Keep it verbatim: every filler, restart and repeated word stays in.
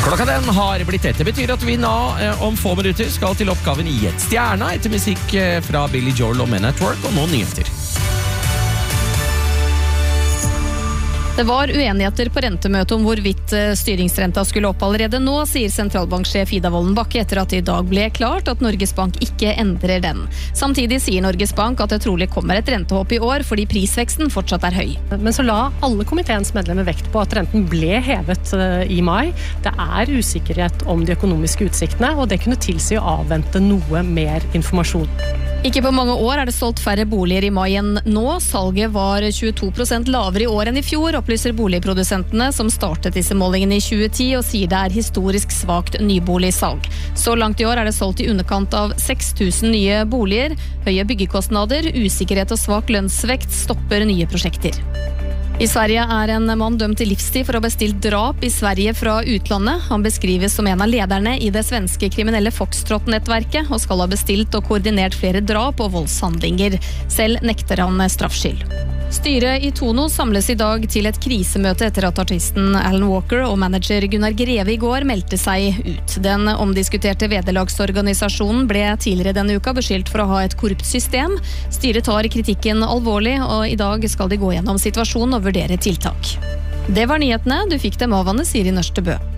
Klokka den har blitt ett. Det betyr at vi nå eh, om få minutter skal til oppgaven i et stjerna etter musikk eh, fra Billy Joel og Men at Work og noen nyheter. Det var uenigheter på rentemøtet om hvorvidt styringsrenta skulle opp allerede nå, sier sentralbanksjef Ida Wolden Bakke etter at det i dag ble klart at Norges Bank ikke endrer den. Samtidig sier Norges Bank at det trolig kommer et rentehopp i år fordi prisveksten fortsatt er høy. Men så la alle komiteens medlemmer vekt på at renten ble hevet i mai. Det er usikkerhet om de økonomiske utsiktene, og det kunne tilsi å avvente noe mer informasjon. Ikke på mange år er det solgt færre boliger i mai enn nå. Salget var tjueto prosent lavere i år enn i fjor, opplyser boligprodusentene som startet disse målingene i tjue ti og sier det er historisk svakt nyboligsalg. Så langt i år er det solgt i underkant av seks tusen nye boliger. Høye byggekostnader, usikkerhet og svak lønnsvekt stopper nye prosjekter. I Sverige er en mann dømt til livstid for å ha bestilt drap i Sverige fra utlandet. Han beskrives som en av lederne i det svenske kriminelle Foxtrot-nettverket og skal ha bestilt og koordinert flere drap og voldshandlinger. Selv nekter han straffskyld. Styret i Tono samles i dag til et krisemøte etter at artisten Alan Walker og manager Gunnar Greve i går meldte seg ut. Den omdiskuterte vederlagsorganisasjonen ble tidligere denne uka beskyldt for å ha et korrupt system. Styret tar kritikken alvorlig, og i dag skal de gå gjennom situasjonen og vurdere tiltak. Det var nyhetene. Du fikk dem av Anne Siri Nørstebø.